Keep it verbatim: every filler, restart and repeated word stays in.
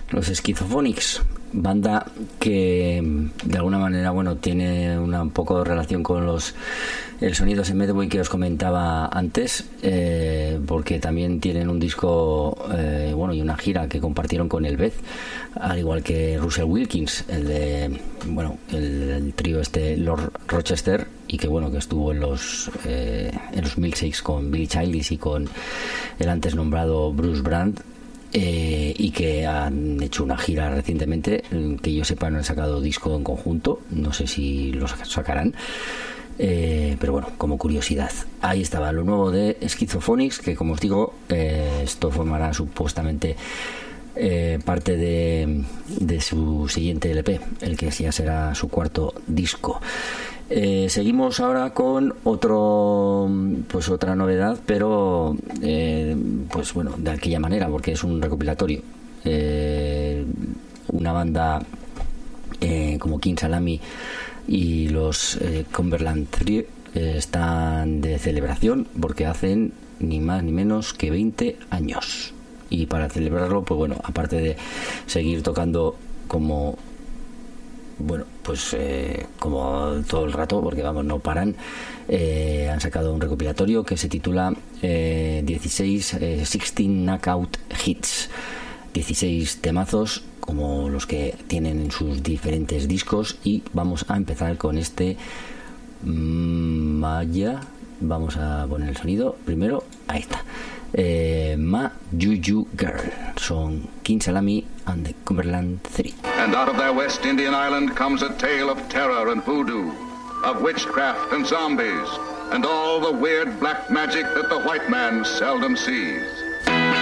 los Schizophonics, banda que de alguna manera, bueno, tiene una un poco de relación con los el sonido ese Medway que os comentaba antes, eh, porque también tienen un disco, eh, bueno, y una gira que compartieron con el Beth, al igual que Russell Wilkins, el de, bueno, el, el trío este Lord Rochester, y que bueno, que estuvo en los eh, en los Milkshakes con Billy Childish y con el antes nombrado Bruce Brand. Eh, y que han hecho una gira recientemente, que yo sepa no han sacado disco en conjunto, no sé si lo sacarán, eh, pero bueno, como curiosidad, ahí estaba lo nuevo de Schizophonics, que como os digo, eh, esto formará supuestamente eh, parte de, de su siguiente L P, el que ya será su cuarto disco. Eh, seguimos ahora con otro, pues otra novedad, pero eh, pues bueno, de aquella manera, porque es un recopilatorio. Eh, una banda eh, como King Salami y los eh, Cumberland Trio eh, están de celebración porque hacen ni más ni menos que veinte años. Y para celebrarlo, pues bueno, aparte de seguir tocando como bueno, pues eh, como todo el rato, porque vamos, no paran, eh, han sacado un recopilatorio que se titula eh, dieciséis, eh, dieciséis Knockout Hits, dieciséis temazos como los que tienen en sus diferentes discos, y vamos a empezar con este Maya. Vamos a poner el sonido primero, ahí está. eh, Ma Juju Girl, son King Salami and the Cumberland Three. And out of their West Indian island comes a tale of terror and voodoo, of witchcraft and zombies, and all the weird black magic that the white man seldom sees.